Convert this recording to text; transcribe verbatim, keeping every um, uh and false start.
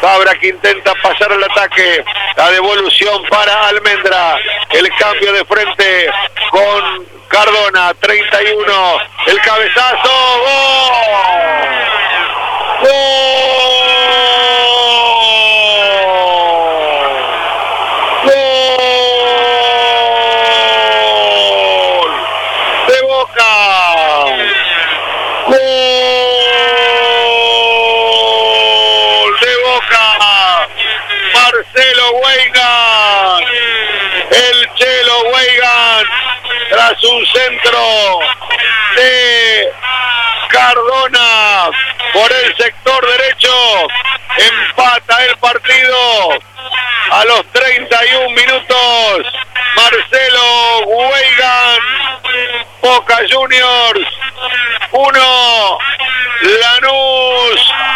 Fabra que intenta pasar el ataque. La devolución para Almendra. El cambio de frente con Cardona. treinta y uno. El cabezazo. ¡Gol! ¡Gol! Marcelo Weigan, el Chelo Weigan, tras un centro de Cardona por el sector derecho, empata el partido a los treinta y un minutos. Marcelo Weigan, Boca Juniors uno, Lanús